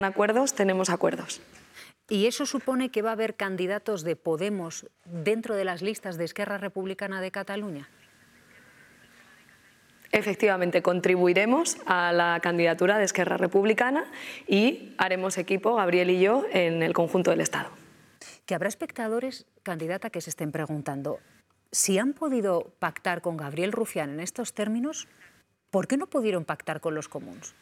acuerdos, tenemos acuerdos. ¿Y eso supone que va a haber candidatos de Podemos dentro de las listas de Esquerra Republicana de Cataluña? Efectivamente, contribuiremos a la candidatura de Esquerra Republicana y haremos equipo, Gabriel y yo, en el conjunto del Estado. Que habrá espectadores, candidata, que se estén preguntando, si han podido pactar con Gabriel Rufián en estos términos, ¿por qué no pudieron pactar con los comuns?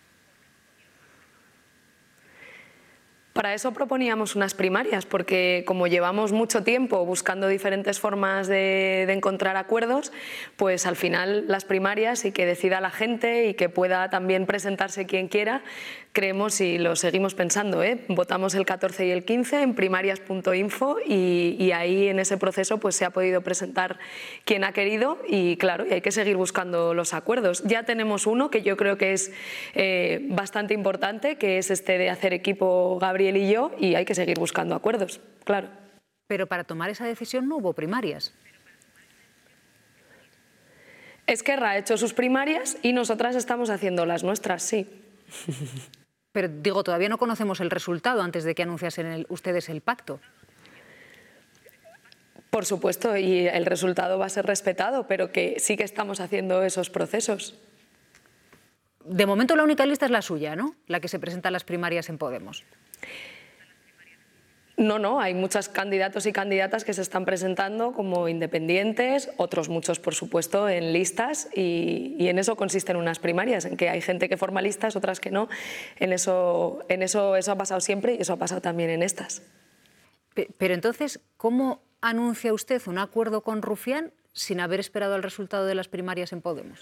Para eso proponíamos unas primarias, porque como llevamos mucho tiempo buscando diferentes formas de encontrar acuerdos, pues al final las primarias y que decida la gente y que pueda también presentarse quien quiera, creemos y lo seguimos pensando, votamos el 14 y el 15 en primarias.info y ahí en ese proceso pues se ha podido presentar quien ha querido y claro, y hay que seguir buscando los acuerdos. Ya tenemos uno que yo creo que es bastante importante, que es este de hacer equipo Gabriel y yo, y hay que seguir buscando acuerdos, claro. Pero para tomar esa decisión no hubo primarias. Esquerra ha hecho sus primarias y nosotras estamos haciendo las nuestras, sí. Pero digo, todavía no conocemos el resultado antes de que anunciasen ustedes el pacto. Por supuesto, y el resultado va a ser respetado, pero que sí que estamos haciendo esos procesos. De momento la única lista es la suya, ¿no? La que se presenta a las primarias en Podemos. No, hay muchos candidatos y candidatas que se están presentando como independientes, otros muchos, por supuesto, en listas y en eso consisten unas primarias, en que hay gente que forma listas, otras que no. Eso ha pasado siempre y eso ha pasado también en estas. Pero entonces, ¿cómo anuncia usted un acuerdo con Rufián sin haber esperado el resultado de las primarias en Podemos?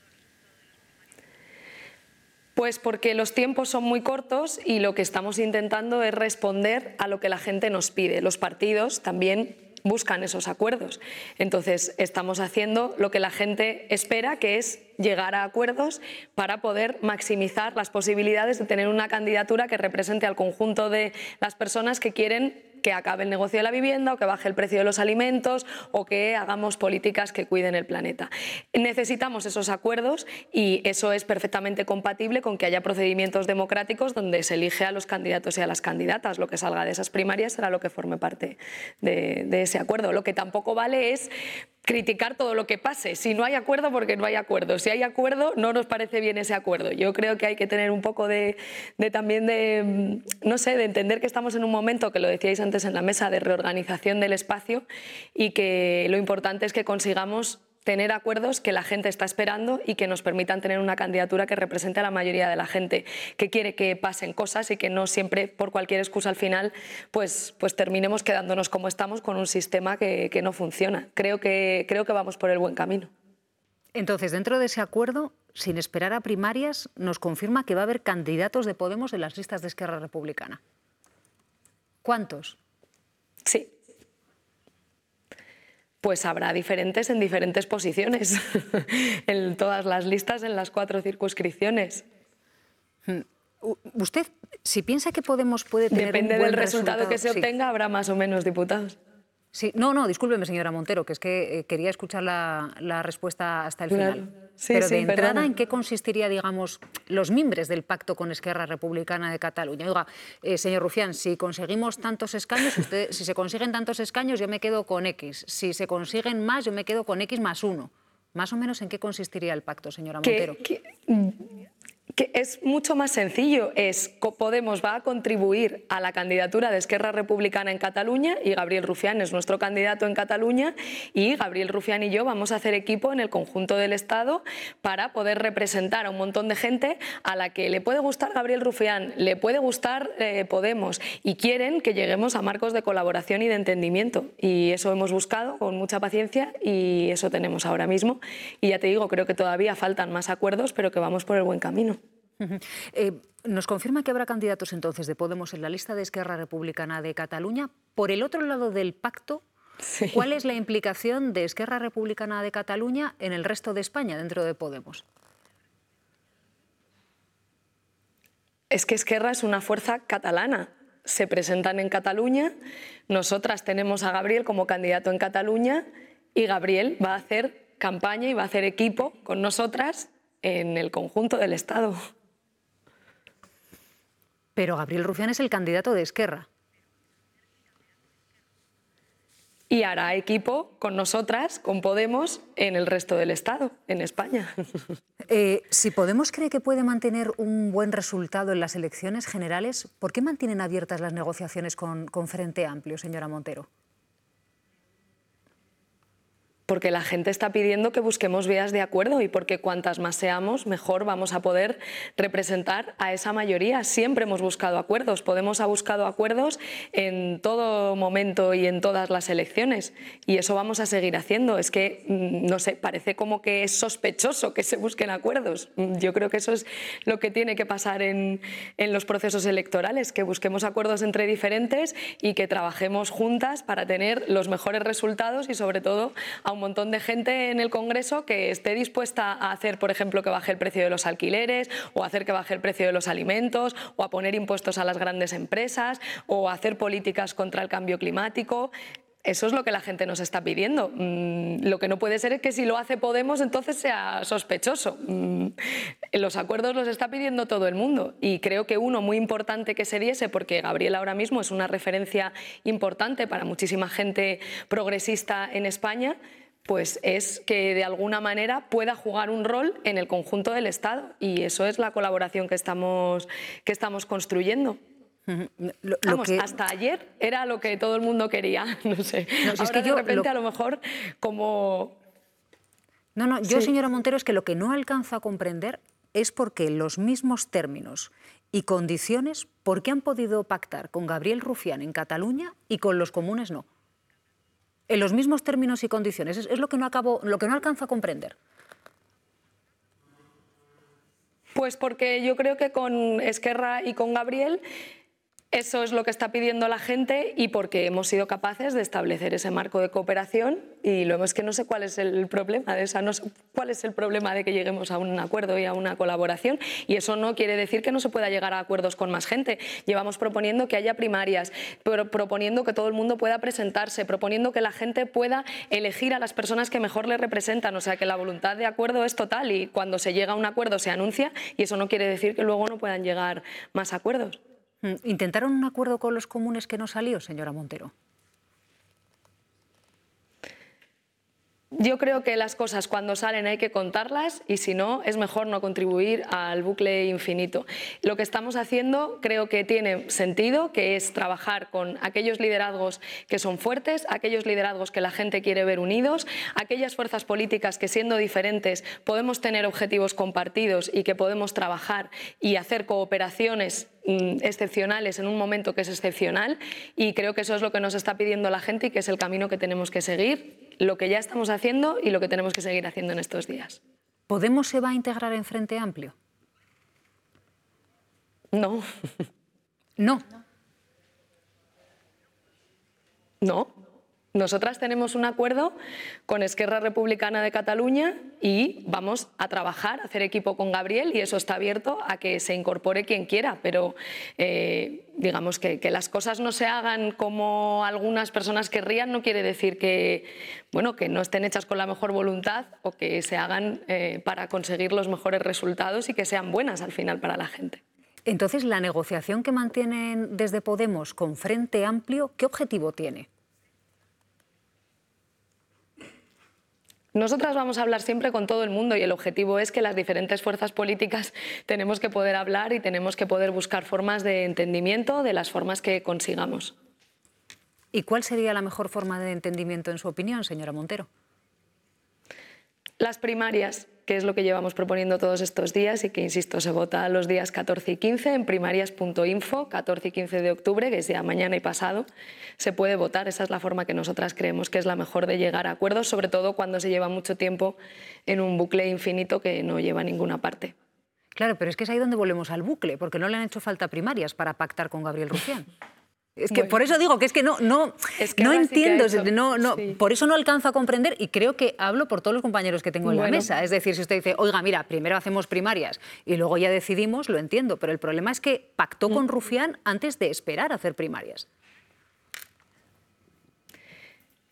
Pues porque los tiempos son muy cortos y lo que estamos intentando es responder a lo que la gente nos pide. Los partidos también buscan esos acuerdos. Entonces, estamos haciendo lo que la gente espera, que es llegar a acuerdos para poder maximizar las posibilidades de tener una candidatura que represente al conjunto de las personas que quieren que acabe el negocio de la vivienda o que baje el precio de los alimentos o que hagamos políticas que cuiden el planeta. Necesitamos esos acuerdos y eso es perfectamente compatible con que haya procedimientos democráticos donde se elige a los candidatos y a las candidatas. Lo que salga de esas primarias será lo que forme parte de ese acuerdo. Lo que tampoco vale es criticar todo lo que pase. Si no hay acuerdo, porque no hay acuerdo. Si hay acuerdo, no nos parece bien ese acuerdo. Yo creo que hay que tener un poco también de, no sé, de entender que estamos en un momento, que lo decíais antes en la mesa, de reorganización del espacio y que lo importante es que consigamos tener acuerdos que la gente está esperando y que nos permitan tener una candidatura que represente a la mayoría de la gente que quiere que pasen cosas y que no siempre, por cualquier excusa al final, pues terminemos quedándonos como estamos con un sistema que no funciona. Creo que vamos por el buen camino. Entonces, dentro de ese acuerdo, sin esperar a primarias, nos confirma que va a haber candidatos de Podemos en las listas de Esquerra Republicana. ¿Cuántos? Sí. Pues habrá diferentes en diferentes posiciones, en todas las listas, en las 4 circunscripciones. ¿Usted, si piensa que Podemos puede tener Depende un buen del resultado que se obtenga, sí, habrá más o menos diputados. Sí, no, discúlpeme, señora Montero, que es que quería escuchar la respuesta hasta el final. Sí, Pero de entrada, perdona. ¿en qué consistiría, digamos, los mimbres del pacto con Esquerra Republicana de Cataluña? Oiga, señor Rufián, si conseguimos tantos escaños, si se consiguen tantos escaños, yo me quedo con X. Si se consiguen más, yo me quedo con X más 1. Más o menos, ¿en qué consistiría el pacto, señora Montero? Que es mucho más sencillo, Podemos va a contribuir a la candidatura de Esquerra Republicana en Cataluña y Gabriel Rufián es nuestro candidato en Cataluña y Gabriel Rufián y yo vamos a hacer equipo en el conjunto del Estado para poder representar a un montón de gente a la que le puede gustar Gabriel Rufián, le puede gustar Podemos y quieren que lleguemos a marcos de colaboración y de entendimiento y eso hemos buscado con mucha paciencia y eso tenemos ahora mismo y ya te digo, creo que todavía faltan más acuerdos pero que vamos por el buen camino. ¿Nos confirma que habrá candidatos entonces de Podemos en la lista de Esquerra Republicana de Cataluña? Por el otro lado del pacto, sí. ¿Cuál es la implicación de Esquerra Republicana de Cataluña en el resto de España dentro de Podemos? Es que Esquerra es una fuerza catalana. Se presentan en Cataluña, nosotras tenemos a Gabriel como candidato en Cataluña y Gabriel va a hacer campaña y va a hacer equipo con nosotras en el conjunto del Estado. Pero Gabriel Rufián es el candidato de Esquerra. Y hará equipo con nosotras, con Podemos, en el resto del Estado, en España. Si Podemos cree que puede mantener un buen resultado en las elecciones generales, ¿por qué mantienen abiertas las negociaciones con Frente Amplio, señora Montero? Porque la gente está pidiendo que busquemos vías de acuerdo y porque cuantas más seamos, mejor vamos a poder representar a esa mayoría. Siempre hemos buscado acuerdos. Podemos ha buscado acuerdos en todo momento y en todas las elecciones. Y eso vamos a seguir haciendo. Es que, no sé, parece como que es sospechoso que se busquen acuerdos. Yo creo que eso es lo que tiene que pasar en los procesos electorales, que busquemos acuerdos entre diferentes y que trabajemos juntas para tener los mejores resultados y, sobre todo, a un montón de gente en el Congreso que esté dispuesta a hacer, por ejemplo, que baje el precio de los alquileres, o hacer que baje el precio de los alimentos, o a poner impuestos a las grandes empresas, o a hacer políticas contra el cambio climático. Eso es lo que la gente nos está pidiendo. Lo que no puede ser es que si lo hace Podemos entonces sea sospechoso. Los acuerdos los está pidiendo todo el mundo y creo que uno muy importante que se diese, porque Gabriel ahora mismo es una referencia importante para muchísima gente progresista en España, pues es que de alguna manera pueda jugar un rol en el conjunto del Estado, y eso es la colaboración que estamos construyendo. Vamos, hasta ayer era lo que todo el mundo quería, no sé. No, si ahora es que de repente a lo mejor como... No, yo, sí, señora Montero, es que lo que no alcanzo a comprender es por qué los mismos términos y condiciones, por qué han podido pactar con Gabriel Rufián en Cataluña y con los comunes no. En los mismos términos y condiciones. Es lo que no alcanzo a comprender. Pues porque yo creo que con Esquerra y con Gabriel eso es lo que está pidiendo la gente, y porque hemos sido capaces de establecer ese marco de cooperación, y luego es que no sé cuál es el problema no sé cuál es el problema de que lleguemos a un acuerdo y a una colaboración, y eso no quiere decir que no se pueda llegar a acuerdos con más gente. Llevamos proponiendo que haya primarias, proponiendo que todo el mundo pueda presentarse, proponiendo que la gente pueda elegir a las personas que mejor le representan, o sea que la voluntad de acuerdo es total, y cuando se llega a un acuerdo se anuncia, y eso no quiere decir que luego no puedan llegar más acuerdos. ¿Intentaron un acuerdo con los comunes que no salió, señora Montero? Yo creo que las cosas cuando salen hay que contarlas, y si no, es mejor no contribuir al bucle infinito. Lo que estamos haciendo creo que tiene sentido, que es trabajar con aquellos liderazgos que son fuertes, aquellos liderazgos que la gente quiere ver unidos, aquellas fuerzas políticas que, siendo diferentes, podemos tener objetivos compartidos y que podemos trabajar y hacer cooperaciones excepcionales en un momento que es excepcional, y creo que eso es lo que nos está pidiendo la gente y que es el camino que tenemos que seguir, lo que ya estamos haciendo y lo que tenemos que seguir haciendo en estos días. ¿Podemos se va a integrar en Frente Amplio? No. No. No. Nosotras tenemos un acuerdo con Esquerra Republicana de Cataluña y vamos a trabajar, a hacer equipo con Gabriel, y eso está abierto a que se incorpore quien quiera, pero digamos que las cosas no se hagan como algunas personas querrían no quiere decir que, bueno, que no estén hechas con la mejor voluntad, o que se hagan para conseguir los mejores resultados y que sean buenas al final para la gente. Entonces, la negociación que mantienen desde Podemos con Frente Amplio, ¿qué objetivo tiene? Nosotras vamos a hablar siempre con todo el mundo, y el objetivo es que las diferentes fuerzas políticas tenemos que poder hablar y tenemos que poder buscar formas de entendimiento de las formas que consigamos. ¿Y cuál sería la mejor forma de entendimiento en su opinión, señora Montero? Las primarias, que es lo que llevamos proponiendo todos estos días y que, insisto, se vota los días 14 y 15 en primarias.info, 14 y 15 de octubre, que es ya mañana y pasado, se puede votar. Esa es la forma que nosotras creemos que es la mejor de llegar a acuerdos, sobre todo cuando se lleva mucho tiempo en un bucle infinito que no lleva a ninguna parte. Claro, pero es que es ahí donde volvemos al bucle, porque no le han hecho falta primarias para pactar con Gabriel Rufián. Es que bueno, por eso digo que es que no entiendo, sí. Por eso no alcanzo a comprender, y creo que hablo por todos los compañeros que tengo en la mesa. Es decir, si usted dice, oiga, mira, primero hacemos primarias y luego ya decidimos, lo entiendo, pero el problema es que pactó con Rufián antes de esperar a hacer primarias.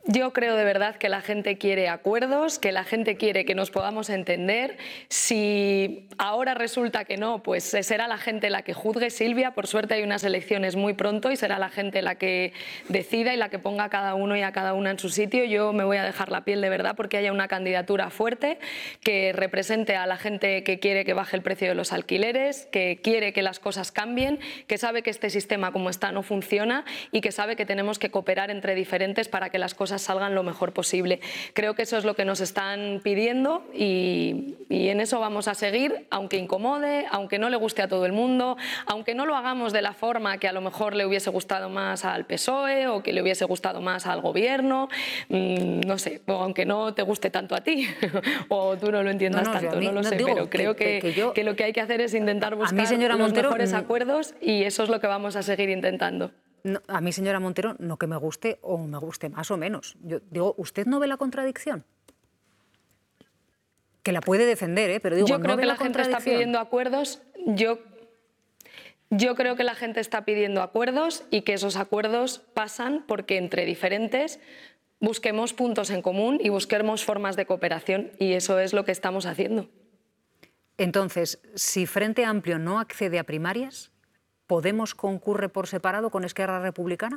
Yo creo de verdad que la gente quiere acuerdos, que la gente quiere que nos podamos entender. Si ahora resulta que no, pues será la gente la que juzgue, Silvia. Por suerte hay unas elecciones muy pronto y será la gente la que decida y la que ponga a cada uno y a cada una en su sitio. Yo me voy a dejar la piel de verdad porque haya una candidatura fuerte que represente a la gente que quiere que baje el precio de los alquileres, que quiere que las cosas cambien, que sabe que este sistema como está no funciona y que sabe que tenemos que cooperar entre diferentes para que las cosas salgan lo mejor posible. Creo que eso es lo que nos están pidiendo y en eso vamos a seguir, aunque incomode, aunque no le guste a todo el mundo, aunque no lo hagamos de la forma que a lo mejor le hubiese gustado más al PSOE o que le hubiese gustado más al gobierno, no sé, o aunque no te guste tanto a ti o tú no lo entiendas tanto, no lo sé, pero creo que lo que hay que hacer es intentar buscar los mejores acuerdos y eso es lo que vamos a seguir intentando. No, a mí, señora Montero, no que me guste o me guste más o menos. Yo digo, ¿usted no ve la contradicción? Que la puede defender, pero digo, yo creo ¿no que ve la gente está pidiendo acuerdos. Yo creo que la gente está pidiendo acuerdos y que esos acuerdos pasan porque entre diferentes busquemos puntos en común y busquemos formas de cooperación y eso es lo que estamos haciendo. Entonces, si Frente Amplio no accede a primarias, ¿Podemos concurre por separado con Esquerra Republicana?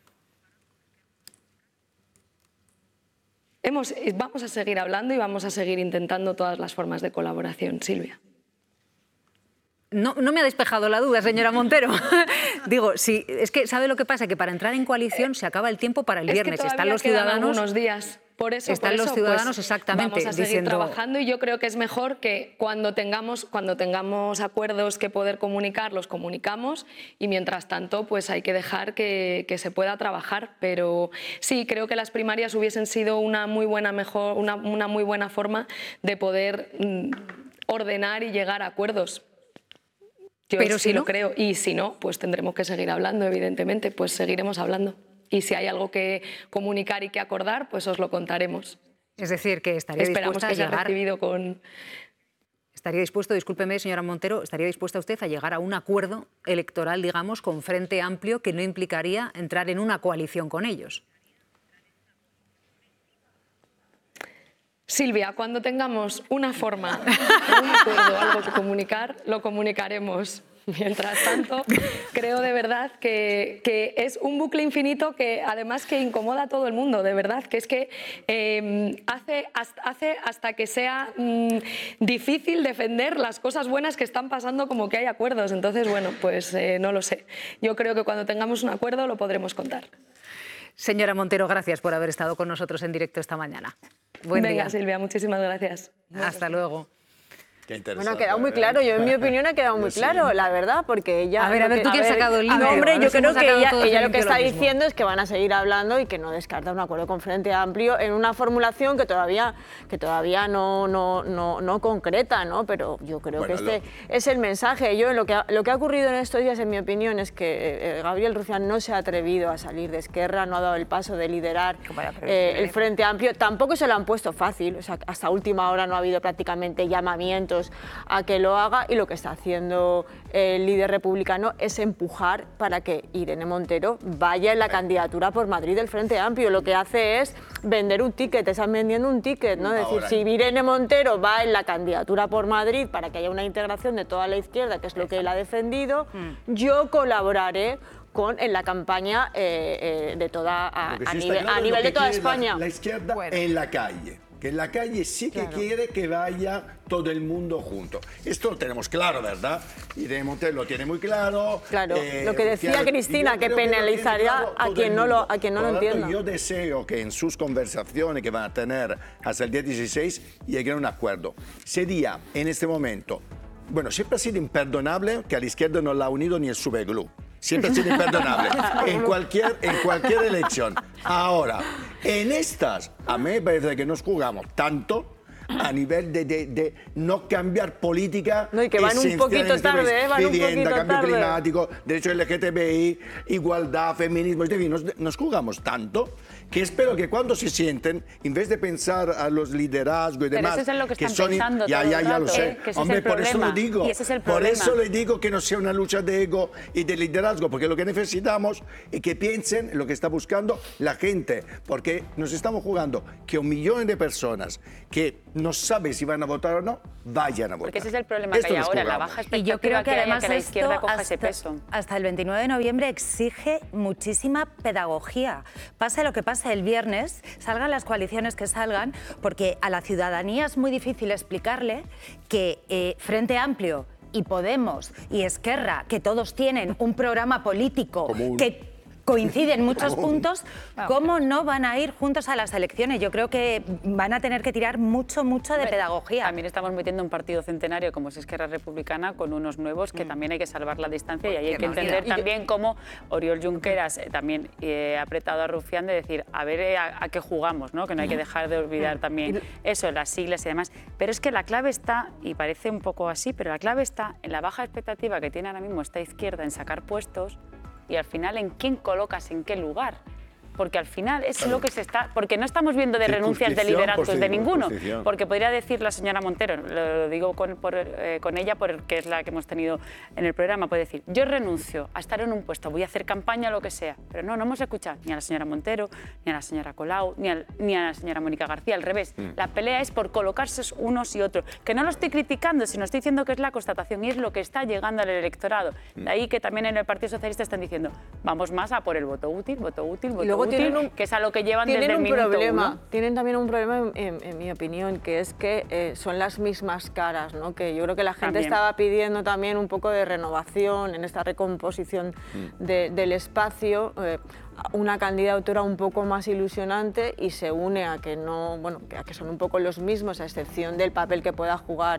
Vamos a seguir hablando y vamos a seguir intentando todas las formas de colaboración, Silvia. No me ha despejado la duda, señora Montero. Digo, sí, es que ¿sabe lo que pasa? Que para entrar en coalición se acaba el tiempo para el viernes. Que están los ciudadanos. Unos días. Por eso, los ciudadanos, pues, exactamente, vamos a seguir diciendo... trabajando y yo creo que es mejor que cuando tengamos acuerdos que poder comunicar, los comunicamos y mientras tanto pues hay que dejar que se pueda trabajar. Pero sí, creo que las primarias hubiesen sido una muy buena forma de poder ordenar y llegar a acuerdos. Yo pero sí si no, lo creo y si no, pues tendremos que seguir hablando, evidentemente, pues seguiremos hablando. Y si hay algo que comunicar y que acordar, pues os lo contaremos. Es decir, que estaría dispuesta a llegar... Estaría dispuesto, discúlpeme, señora Montero, estaría dispuesta usted a llegar a un acuerdo electoral, digamos, con Frente Amplio que no implicaría entrar en una coalición con ellos. Silvia, cuando tengamos una forma, un acuerdo, algo que comunicar, lo comunicaremos. Mientras tanto, creo de verdad que es un bucle infinito que además que incomoda a todo el mundo, de verdad, que es que hace hasta que sea difícil defender las cosas buenas que están pasando como que hay acuerdos. Entonces, bueno, pues no lo sé. Yo creo que cuando tengamos un acuerdo lo podremos contar. Señora Montero, gracias por haber estado con nosotros en directo esta mañana. Buen día. Venga, Silvia, muchísimas gracias. Hasta luego. Bueno, ha quedado muy claro. Yo, en mi opinión, ha quedado muy claro, la verdad, porque ella... A ver, ¿tú quién has sacado el libro? No, hombre, yo creo que ella lo que está diciendo es que van a seguir hablando y que no descarta un acuerdo con Frente Amplio en una formulación que todavía no concreta, ¿no? Pero yo creo que este es el mensaje. Yo, lo que ha ocurrido en estos días, en mi opinión, es que Gabriel Rufián no se ha atrevido a salir de Esquerra, no ha dado el paso de liderar el Frente Amplio. Tampoco se lo han puesto fácil, o sea, hasta última hora no ha habido prácticamente llamamientos a que lo haga y lo que está haciendo el líder republicano es empujar para que Irene Montero vaya en la candidatura por Madrid del Frente Amplio. Lo que hace es vender un ticket, están vendiendo un ticket, ¿no? Es decir, si Irene Montero va en la candidatura por Madrid para que haya una integración de toda la izquierda, que es lo que él ha defendido, yo colaboraré en la campaña de toda a nivel de toda España. La izquierda en la calle. Que en la calle sí que quiere que vaya todo el mundo junto. Esto lo tenemos claro, ¿verdad? Irene Montero lo tiene muy claro. Claro, lo que decía Cristina, que penalizaría a quien no lo entienda. Yo deseo que en sus conversaciones que van a tener hasta el día 16 lleguen a un acuerdo. Sería, en este momento, bueno, siempre ha sido imperdonable que a la izquierda no la ha unido ni el Superglue. Siempre ha sido imperdonable, en cualquier elección. Ahora, en estas, a mí me parece que nos jugamos tanto a nivel de no cambiar política. No, y que van un poquito tarde, van vivienda, un poquito cambio tarde. climático, derecho LGTBI, igualdad, feminismo, es decir, nos jugamos tanto que espero que cuando se sienten, en vez de pensar a los liderazgos y Pero demás, eso es en lo que están son, pensando ya todo el lo rato, sé, que ese hombre, es el por eso problema, lo digo, y ese es el por problema. eso le digo que no sea una lucha de ego y de liderazgo, porque lo que necesitamos es que piensen en lo que está buscando la gente, porque nos estamos jugando que 1 millón de personas que no saben si van a votar o no, vayan a votar. Porque ese es el problema que Esto hay nos ahora, la jugamos. baja Y expectativa yo creo que haya además que la esto izquierda coja ese peso. hasta el 29 de noviembre exige muchísima pedagogía. Pase lo que pase el viernes, salgan las coaliciones que salgan, porque a la ciudadanía es muy difícil explicarle que Frente Amplio y Podemos y Esquerra, que todos tienen un programa político que coinciden muchos puntos, ¿cómo no van a ir juntos a las elecciones? Yo creo que van a tener que tirar mucho de pedagogía. También estamos metiendo un partido centenario como es Esquerra Republicana con unos nuevos que también hay que salvar la distancia y ahí hay que entender también cómo Oriol Junqueras también ha apretado a Rufián de decir, a ver a qué jugamos, ¿no? Que no hay que dejar de olvidar también eso, las siglas y demás. Pero es que la clave está, y parece un poco así, pero la clave está en la baja expectativa que tiene ahora mismo esta izquierda en sacar puestos y al final en quién colocas en qué lugar. Porque al final es lo que se está... Porque no estamos viendo de renuncias de liderazgos de ninguno. Porque podría decir la señora Montero, lo digo con ella porque es la que hemos tenido en el programa, puede decir, yo renuncio a estar en un puesto, voy a hacer campaña, lo que sea. Pero no hemos escuchado ni a la señora Montero, ni a la señora Colau, ni a la señora Mónica García, al revés. La pelea es por colocarse unos y otros. Que no lo estoy criticando, sino estoy diciendo que es la constatación y es lo que está llegando al electorado. De ahí que también en el Partido Socialista están diciendo, vamos más a por el voto útil, voto útil, voto útil. Que es a lo que llevan desde el minuto uno. Tienen también un problema, en mi opinión, que es que son las mismas caras, ¿no? Que yo creo que la gente estaba pidiendo también un poco de renovación en esta recomposición del espacio, una candidatura un poco más ilusionante y se une a que no, bueno, a que son un poco los mismos, a excepción del papel que pueda jugar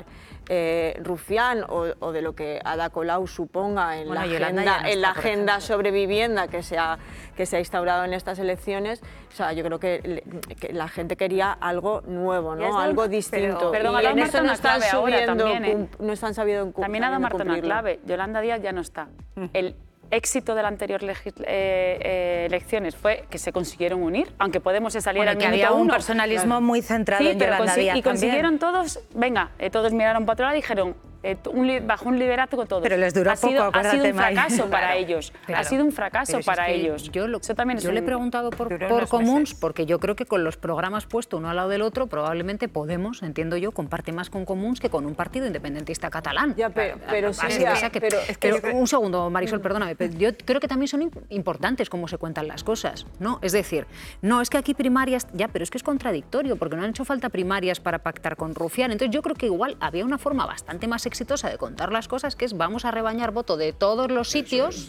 Rufián o de lo que Ada Colau suponga en la agenda sobre vivienda que se ha instaurado en estas elecciones. O sea, yo creo que la gente quería algo nuevo, ¿no? Algo distinto. Perdón, y en eso no están subiendo, no están sabiendo cumplir. También ha dado Marta una clave. Yolanda Díaz ya no está. El éxito de la anterior elecciones fue que se consiguieron unir, aunque Podemos se saliera al minuto había un uno. personalismo muy centrado en Yolanda Díaz y consiguieron todos, venga, todos miraron para otro lado y dijeron, bajo un liderazgo todos. Pero les duró ha sido poco, un fracaso para ellos. Claro. Ha sido un fracaso para ellos. Yo Eso también le he preguntado por Comuns, porque yo creo que con los programas puestos uno al lado del otro, probablemente Podemos, entiendo yo, comparte más con Comuns que con un partido independentista catalán. Ya, pero sí, pero un segundo, Marisol, perdóname. Pero yo creo que también son importantes cómo se cuentan las cosas, ¿no? Es decir, no, es que aquí primarias, ya, pero es que es contradictorio, porque no han hecho falta primarias para pactar con Rufián. Entonces yo creo que igual había una forma bastante más exitosa de contar las cosas, que es vamos a rebañar voto de todos los sitios,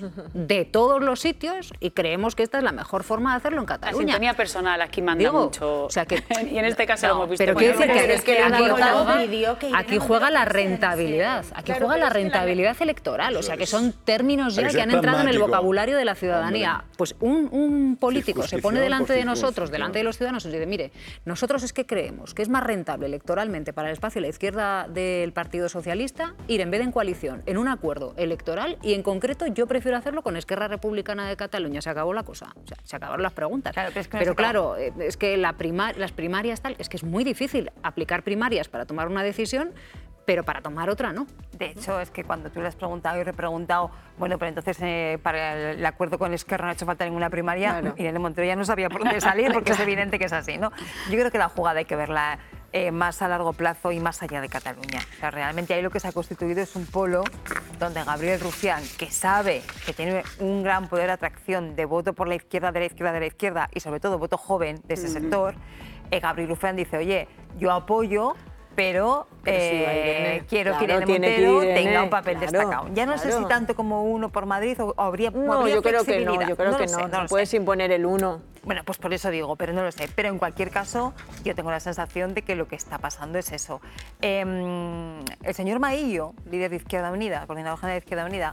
y creemos que esta es la mejor forma de hacerlo en Cataluña. La sintonía personal aquí manda mucho. O sea que, y en este caso lo hemos visto. Pero quiero decir que aquí juega la rentabilidad, juega la rentabilidad electoral, o sea que son términos ya que han entrado en el vocabulario de la ciudadanía. Pues un político se pone delante de nosotros, delante de los ciudadanos, y dice, mire, nosotros es que creemos que es más rentable electoralmente para el espacio de la izquierda del Partido Socialista ir en vez de en coalición, en un acuerdo electoral, y en concreto yo prefiero hacerlo con Esquerra Republicana de Cataluña. Se acabó la cosa, o sea, se acabaron las preguntas. Claro, pero claro, es que las primarias tal, es que es muy difícil aplicar primarias para tomar una decisión, pero para tomar otra no. De hecho, es que cuando tú le has preguntado y repreguntado, bueno, pero entonces para el acuerdo con Esquerra no ha hecho falta ninguna primaria, Irene Montero ya no sabía por dónde salir, porque es evidente que es así, ¿no? Yo creo que la jugada hay que verla más a largo plazo y más allá de Cataluña. O sea, realmente ahí lo que se ha constituido es un polo donde Gabriel Rufián, que sabe que tiene un gran poder de atracción de voto por la izquierda, de la izquierda y sobre todo voto joven de ese sector, Gabriel Rufián dice, oye, yo apoyo, pero quiero que Irene Montero tenga un papel destacado. Ya no sé si tanto como uno por Madrid o habría yo creo que no, puedes imponer el uno. Bueno, pues por eso digo, pero no lo sé. Pero en cualquier caso, yo tengo la sensación de que lo que está pasando es eso. El señor Maillo, líder de Izquierda Unida, coordinador general de Izquierda Unida,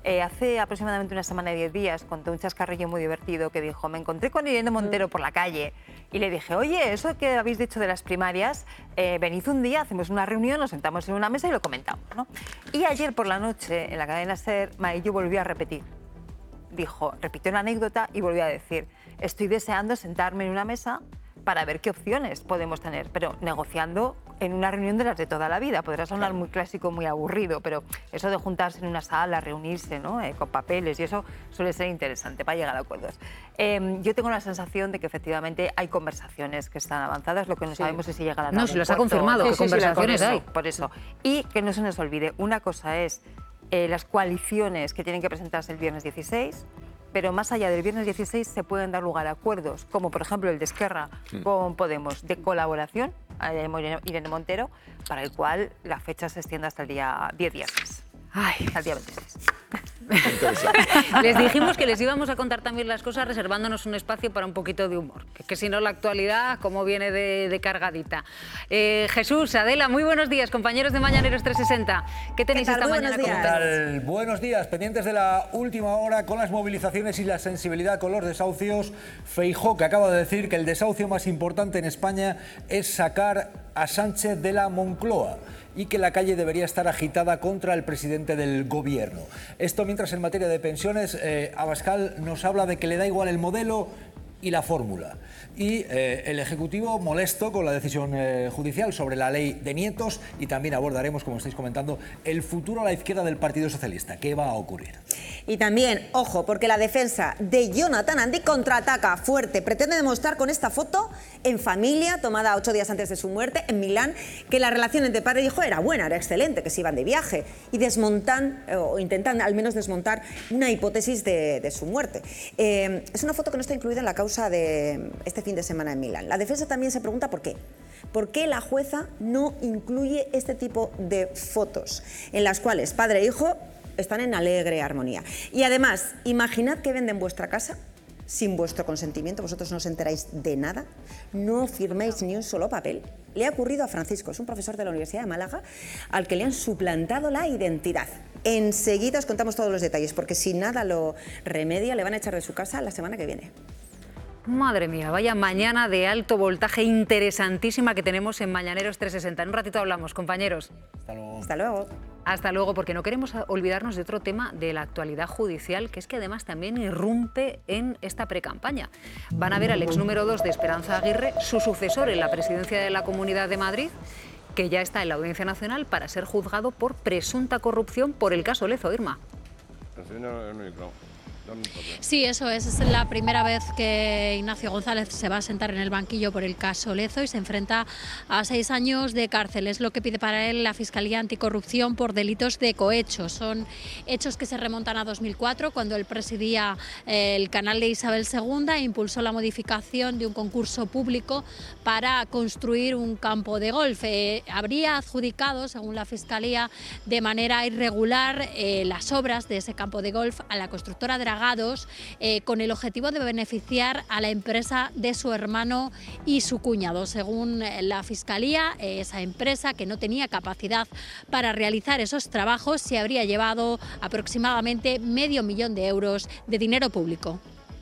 Hace aproximadamente una semana y 10 días contó un chascarrillo muy divertido que dijo: me encontré con Irene Montero por la calle y le dije, oye, eso que habéis dicho de las primarias, venid un día, hacemos una reunión, nos sentamos en una mesa y lo comentamos, ¿no? Y ayer por la noche en la cadena SER, Maillo volvió a repetir. Repitió la anécdota y volvió a decir: estoy deseando sentarme en una mesa para ver qué opciones podemos tener, pero negociando en una reunión de las de toda la vida. Podrá sonar muy clásico, muy aburrido, pero eso de juntarse en una sala, reunirse, ¿no? Con papeles y eso suele ser interesante para llegar a acuerdos. Yo tengo la sensación de que efectivamente hay conversaciones que están avanzadas, lo que no sabemos es si llegarán a algún No, si los ha puerto. confirmado, que conversaciones hay. Por eso. Y que no se nos olvide, una cosa es las coaliciones que tienen que presentarse el viernes 16, pero más allá del viernes 16 se pueden dar lugar a acuerdos, como por ejemplo el de Esquerra con Podemos, de colaboración, Irene Montero, para el cual la fecha se extiende hasta el día 10 días más. Ay, al día 26. Les dijimos que les íbamos a contar también las cosas reservándonos un espacio para un poquito de humor, que si no la actualidad como viene de cargadita. Jesús, Adela, muy buenos días, compañeros de Mañaneros 360. ¿Qué tenéis esta mañana? ¿Qué tal? Buenos días, pendientes de la última hora con las movilizaciones y la sensibilidad con los desahucios. Feijóo, que acaba de decir que el desahucio más importante en España es sacar a Sánchez de la Moncloa y que la calle debería estar agitada contra el presidente del gobierno. Esto mientras en materia de pensiones, Abascal nos habla de que le da igual el modelo y la fórmula. Y el Ejecutivo molesto con la decisión judicial sobre la ley de nietos, y también abordaremos, como estáis comentando, el futuro a la izquierda del Partido Socialista. ¿Qué va a ocurrir? Y también, ojo, porque la defensa de Jonathan Andy contraataca fuerte. Pretende demostrar con esta foto en familia, tomada 8 días antes de su muerte, en Milán, que la relación entre padre e hijo era buena, era excelente, que se iban de viaje. Y desmontan, o intentan al menos desmontar, una hipótesis de su muerte. Es una foto que no está incluida en la causa de este fin de semana en Milán. La defensa también se pregunta por qué. ¿Por qué la jueza no incluye este tipo de fotos en las cuales padre e hijo están en alegre armonía? Y además, imaginad que venden vuestra casa sin vuestro consentimiento, vosotros no os enteráis de nada, no firméis ni un solo papel. Le ha ocurrido a Francisco, es un profesor de la Universidad de Málaga, al que le han suplantado la identidad. Enseguida os contamos todos los detalles, porque si nada lo remedia, le van a echar de su casa la semana que viene. Madre mía, vaya mañana de alto voltaje interesantísima que tenemos en Mañaneros 360. En un ratito hablamos, compañeros. Hasta luego. Hasta luego. Hasta luego, porque no queremos olvidarnos de otro tema de la actualidad judicial, que es que además también irrumpe en esta precampaña. Van a ver al ex número 2 de Esperanza Aguirre, su sucesor en la presidencia de la Comunidad de Madrid, que ya está en la Audiencia Nacional para ser juzgado por presunta corrupción por el caso Lezo. Irma. Sí, eso es. Es la primera vez que Ignacio González se va a sentar en el banquillo por el caso Lezo y se enfrenta a 6 años de cárcel. Es lo que pide para él la Fiscalía Anticorrupción por delitos de cohecho. Son hechos que se remontan a 2004, cuando él presidía el canal de Isabel II e impulsó la modificación de un concurso público para construir un campo de golf. Habría adjudicado, según la Fiscalía, de manera irregular las obras de ese campo de golf a la constructora Dragados, con el objetivo de beneficiar a la empresa de su hermano y su cuñado. Según la Fiscalía, esa empresa, que no tenía capacidad para realizar esos trabajos, se habría llevado aproximadamente $500.000 de euros de dinero público.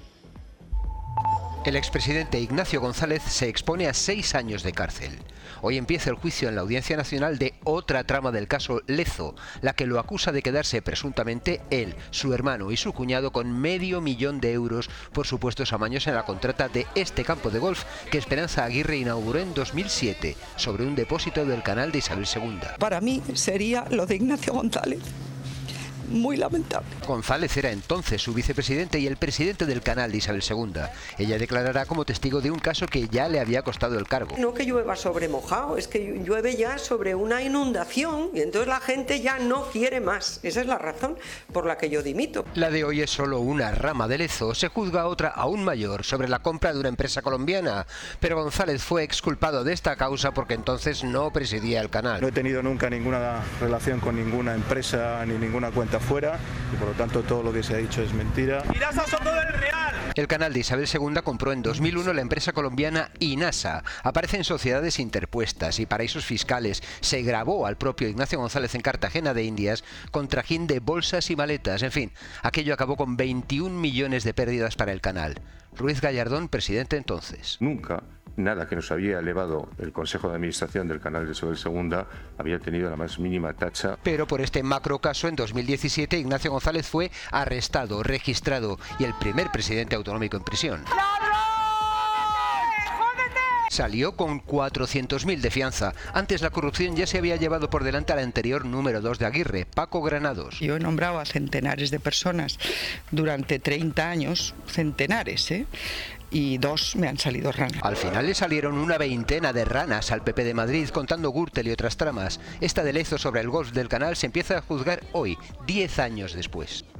El expresidente Ignacio González se expone a 6 años de cárcel. Hoy empieza el juicio en la Audiencia Nacional de otra trama del caso Lezo, la que lo acusa de quedarse presuntamente él, su hermano y su cuñado con $500.000 de euros por supuestos amaños en la contrata de este campo de golf que Esperanza Aguirre inauguró en 2007 sobre un depósito del canal de Isabel II. Para mí sería lo de Ignacio González. Muy lamentable. González era entonces su vicepresidente y el presidente del canal de Isabel II. Ella declarará como testigo de un caso que ya le había costado el cargo. No que llueva sobre mojado, es que llueve ya sobre una inundación y entonces la gente ya no quiere más. Esa es la razón por la que yo dimito. La de hoy es solo una rama de Lezo. Se juzga otra aún mayor sobre la compra de una empresa colombiana. Pero González fue exculpado de esta causa porque entonces no presidía el canal. No he tenido nunca ninguna relación con ninguna empresa ni ninguna cuenta está fuera y por lo tanto todo lo que se ha dicho es mentira. El canal de Isabel II compró en 2001 la empresa colombiana INASA. Aparecen sociedades interpuestas y paraísos fiscales. Se grabó al propio Ignacio González en Cartagena de Indias con trajín de bolsas y maletas. En fin, aquello acabó con 21 millones de pérdidas para el canal. Ruiz Gallardón, presidente entonces. Nunca nada que nos había elevado el Consejo de Administración del canal de Isabel II había tenido la más mínima tacha. Pero por este macro caso, en 2017, Ignacio González fue arrestado, registrado y el primer presidente autonómico en prisión. Salió con 400.000 de fianza. Antes la corrupción ya se había llevado por delante al anterior número 2 de Aguirre, Paco Granados. Yo he nombrado a centenares de personas durante 30 años, centenares, y 2 me han salido ranas. Al final le salieron una veintena de ranas al PP de Madrid contando Gürtel y otras tramas. Esta de Lezo sobre el golf del canal se empieza a juzgar hoy, 10 años después.